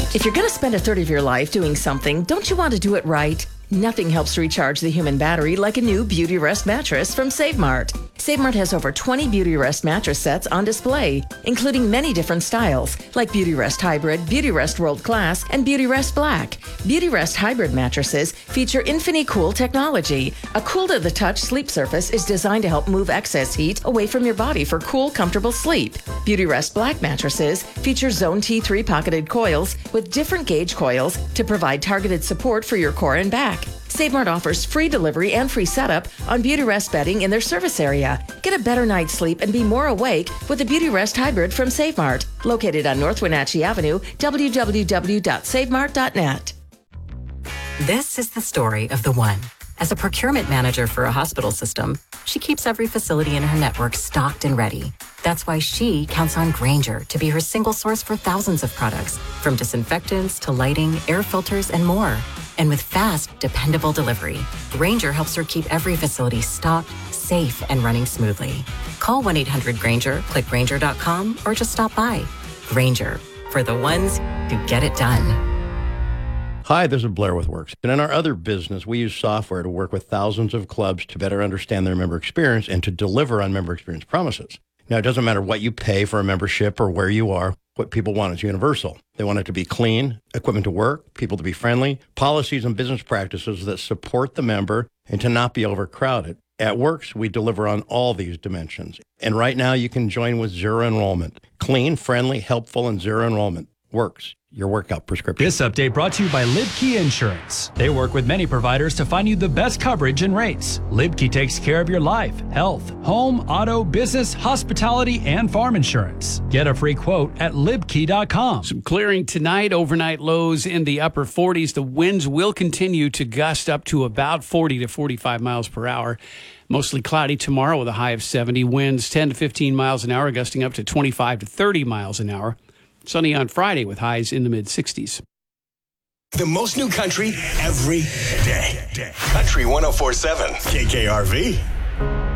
If you're going to spend a third of your life doing something, don't you want to do it right? Nothing helps recharge the human battery like a new Beauty Rest mattress from Save Mart. Save Mart has over 20 Beauty Rest mattress sets on display, including many different styles, like Beauty Rest Hybrid, Beauty Rest World Class, and Beauty Rest Black. Beauty Rest Hybrid mattresses feature InfiniCool technology. A cool-to-the-touch sleep surface is designed to help move excess heat away from your body for cool, comfortable sleep. Beauty Rest Black mattresses feature Zone T3 pocketed coils with different gauge coils to provide targeted support for your core and back. Save Mart offers free delivery and free setup on Beauty Rest bedding in their service area. Get a better night's sleep and be more awake with the Beauty Rest Hybrid from Save Mart. Located on North Wenatchee Avenue, www.savemart.net. This is the story of the one. As a procurement manager for a hospital system, she keeps every facility in her network stocked and ready. That's why she counts on Grainger to be her single source for thousands of products, from disinfectants to lighting, air filters, and more. And with fast, dependable delivery, Grainger helps her keep every facility stocked, safe, and running smoothly. Call 1-800-GRAINGER, click Grainger.com, or just stop by. Grainger, for the ones who get it done. Hi, this is Blair with Works. And in our other business, we use software to work with thousands of clubs to better understand their member experience and to deliver on member experience promises. Now, it doesn't matter what you pay for a membership or where you are. What people want is universal. They want it to be clean, equipment to work, people to be friendly, policies and business practices that support the member, and to not be overcrowded. At Works, we deliver on all these dimensions. And right now, you can join with zero enrollment. Clean, friendly, helpful, and zero enrollment. Works. Your workout prescription. This update brought to you by Libkey Insurance. They work with many providers to find you the best coverage and rates. Libkey takes care of your life, health, home, auto, business, hospitality, and farm insurance. Get a free quote at Libkey.com. Some clearing tonight, overnight lows in the upper 40s. The winds will continue to gust up to about 40 to 45 miles per hour. Mostly cloudy tomorrow with a high of 70. Winds 10 to 15 miles an hour, gusting up to 25 to 30 miles an hour. Sunny on Friday with highs in the mid-60s. The most new country every day. Country 104.7 KKRV.